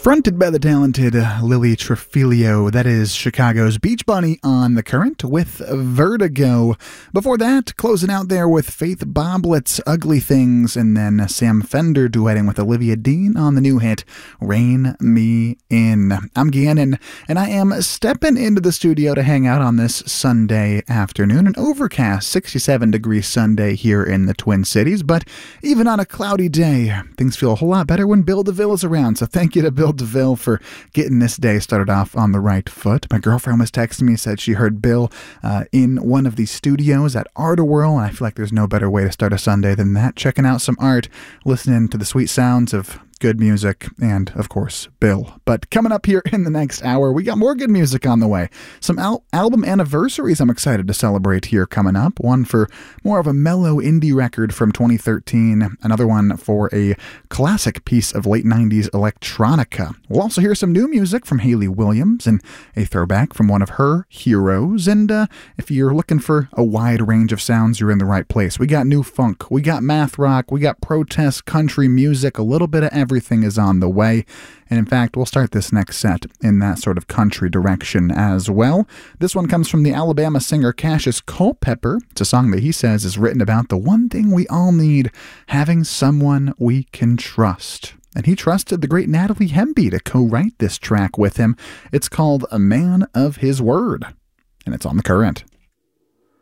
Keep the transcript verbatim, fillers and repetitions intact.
Fronted by the talented Lily Trefilio, that is Chicago's Beach Bunny on The Current with Vertigo. Before that, closing out there with Faith Boblett's Ugly Things, and then Sam Fender duetting with Olivia Dean on the new hit Rain Me In. I'm Gannon, and I am stepping into the studio to hang out on this Sunday afternoon. An overcast sixty-seven degree Sunday here in the Twin Cities, but even on a cloudy day, things feel a whole lot better when Bill DeVille is around, so thank you to Bill DeVille for getting this day started off on the right foot. My girlfriend was texting me, said she heard Bill uh, in one of the studios at Art-A-Whirl, and I feel like there's no better way to start a Sunday than that, checking out some art, listening to the sweet sounds of good music, and, of course, Bill. But coming up here in the next hour, we got more good music on the way. Some al- album anniversaries I'm excited to celebrate here coming up. One for more of a mellow indie record from twenty thirteen. Another one for a classic piece of late nineties electronica. We'll also hear some new music from Hayley Williams and a throwback from one of her heroes. And uh, if you're looking for a wide range of sounds, you're in the right place. We got new funk, we got math rock, we got protest country music, a little bit of everything. Everything is on the way, and in fact, we'll start this next set in that sort of country direction as well. This one comes from the Alabama singer Cassius Culpepper. It's a song that he says is written about the one thing we all need, having someone we can trust. And he trusted the great Natalie Hemby to co-write this track with him. It's called A Man of His Word, and it's on The Current.